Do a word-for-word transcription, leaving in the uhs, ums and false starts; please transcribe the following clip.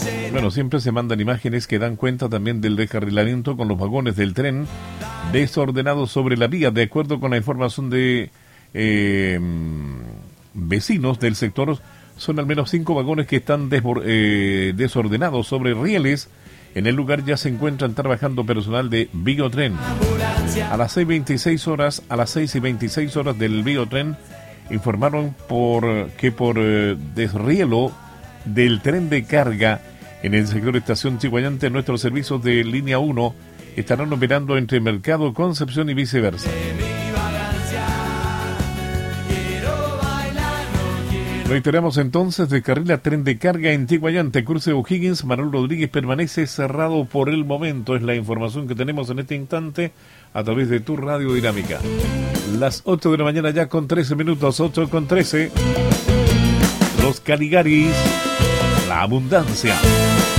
Bueno, siempre se mandan imágenes que dan cuenta también del descarrilamiento con los vagones del tren desordenados sobre la vía. De acuerdo con la información de eh, vecinos del sector, son al menos cinco vagones que están desbor- eh, desordenados sobre rieles. En el lugar ya se encuentran trabajando personal de Biotren. A las seis y veintiséis horas, a las seis y veintiséis horas del Biotren, informaron por que por eh, desrielo del tren de carga en el sector Estación Chiguayante, nuestros servicios de línea uno estarán operando entre Mercado Concepción y viceversa. Reiteramos entonces, descarrila tren de carga en Chiguayante, cruce O'Higgins, Manuel Rodríguez permanece cerrado por el momento. Es la información que tenemos en este instante a través de tu radio dinámica. Las ocho de la mañana ya con trece minutos, ocho con trece. Los Caligaris, la abundancia.